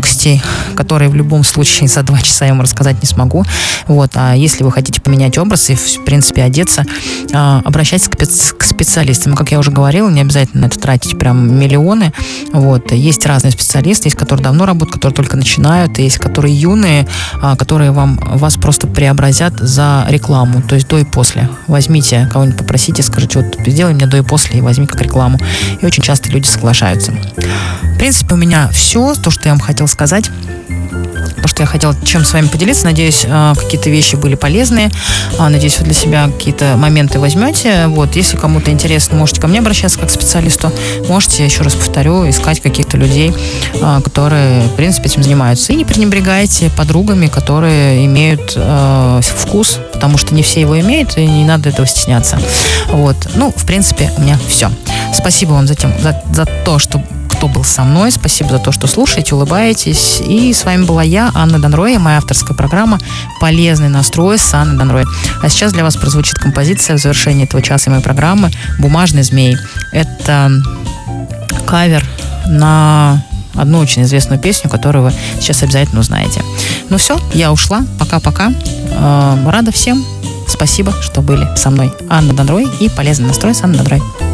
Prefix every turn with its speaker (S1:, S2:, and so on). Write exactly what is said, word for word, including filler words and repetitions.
S1: тонкостей, которые в любом случае за два часа я вам рассказать не смогу. Вот. А если вы хотите поменять образ и, в принципе, одеться, обращайтесь к специалистам. Как я уже говорила, не обязательно на это тратить прям миллионы. Вот. Есть разные специалисты, есть, которые давно работают, которые только начинают, есть, которые юные, которые вам, вас просто преобразят за рекламу, то есть до и после. Возьмите кого-нибудь, попросите, скажите, вот сделай мне до и после и возьми как рекламу. И очень часто люди соглашаются. В принципе, у меня все, то, что я вам хотела сказать. То, что я хотела чем с вами поделиться. Надеюсь, какие-то вещи были полезные. Надеюсь, вы для себя какие-то моменты возьмете. Вот, если кому-то интересно, можете ко мне обращаться как к специалисту. Можете, еще раз повторю, искать каких-то людей, которые, в принципе, этим занимаются. И не пренебрегайте подругами, которые имеют э, вкус, потому что не все его имеют, и не надо этого стесняться. Вот. Ну, в принципе, у меня все. Спасибо вам за, тем, за, за то, что кто был со мной. Спасибо за то, что слушаете, улыбаетесь. И с вами была я, Анна Донрой, моя авторская программа «Полезный настрой» с Анной Донрой. А сейчас для вас прозвучит композиция в завершении этого часа моей программы «Бумажный змей». Это кавер на одну очень известную песню, которую вы сейчас обязательно узнаете. Ну все, я ушла. Пока-пока. Рада всем. Спасибо, что были со мной. Анна Донрой и «Полезный настрой» с Анной Донрой.